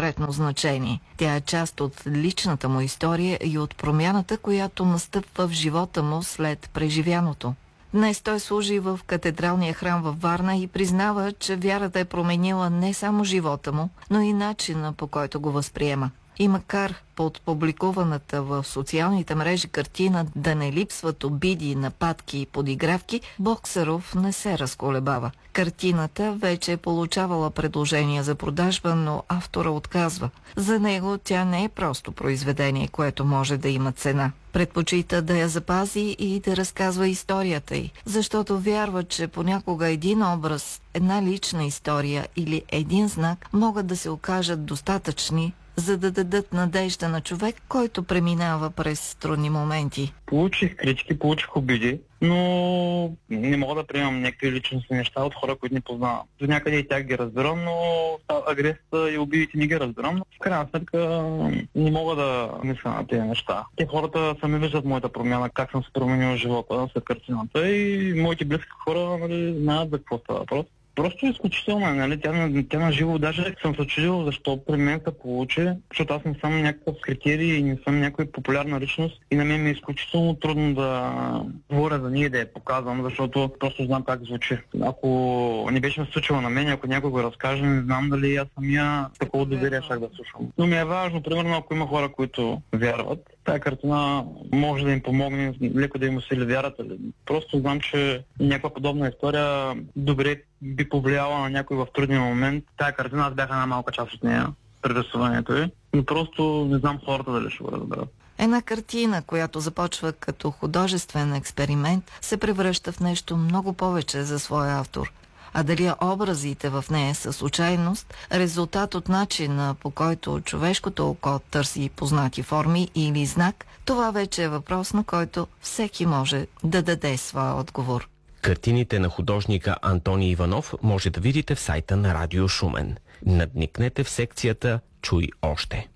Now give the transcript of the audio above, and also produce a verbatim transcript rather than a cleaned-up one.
конкретно значение. Тя е част от личната му история и от промяната, която настъпва в живота му след преживяното. Днес той служи в катедралния храм във Варна и признава, че вярата е променила не само живота му, но и начина, по който го възприема. И макар под публикуваната в социалните мрежи картина да не липсват обиди, нападки и подигравки, Боксеров не се разколебава. Картината вече е получавала предложения за продажба, но автора отказва. За него тя не е просто произведение, което може да има цена. Предпочита да я запази и да разказва историята й, защото вярва, че понякога един образ, една лична история или един знак могат да се окажат достатъчни, за да дадат надежда на човек, който преминава през трудни моменти. Получих критики, получих обиди, но не мога да приемам някакви личностни неща от хора, които не познавам. До някъде и тях ги разбирам, но агресията и обидите не ги разбирам. Но в крайна сметка не мога да мисля на тези неща. Те хората сами виждат моята промяна, как съм се променил живота след картината и моите близки хора, нали, знаят за какво става въпрос. Просто изключително е, нали? Тя, тя на живо даже съм се чудил защо при мен се получи, защото аз не съм някакъв критерий и не съм някаква популярна личност и на мен ми е изключително трудно да говоря за нея, да я показвам, защото просто знам как звучи. Ако не беше ме случило на мен, ако някой го разкаже, не знам дали аз самия такова доверие шах да слушам. Но ми е важно, примерно, ако има хора, които вярват, тая картина може да им помогне леко да им усили вярата. Просто знам, че някаква подобна история добре би повлияла на някой в трудния момент. Тая картина, аз бях една малка част от нея при рисуването й, но просто не знам хората дали ще го разберат. Една картина, която започва като художествен експеримент, се превръща в нещо много повече за своя автор. А дали образите в нея са случайност, резултат от начина, по който човешкото око търси познати форми или знак, това вече е въпрос, на който всеки може да даде своя отговор. Картините на художника Антоний Иванов може да видите в сайта на Радио Шумен. Надникнете в секцията «Чуй още».